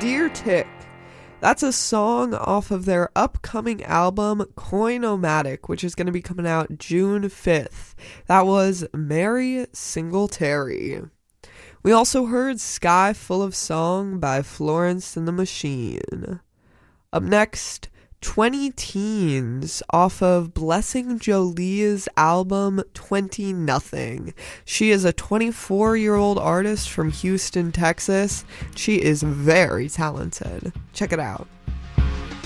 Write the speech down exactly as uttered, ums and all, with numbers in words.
Dear Tick. That's a song off of their upcoming album, Coin-O-Matic, which is going to be coming out June fifth. That was Mary Singletary. We also heard Sky Full of Song by Florence and the Machine. Up next, twenty Teens off of Blessing Jolie's album twenty Nothing. She is a twenty-four-year-old artist from Houston, Texas. She is very talented. Check it out.